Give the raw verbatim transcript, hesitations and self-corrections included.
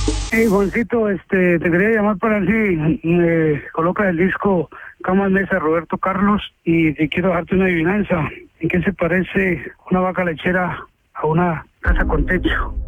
Hey, Juancito, este, te quería llamar para ver si me coloca el disco Cama Mesa Roberto Carlos y si quiero darte una adivinanza. ¿En qué se parece una vaca lechera a una casa con techo?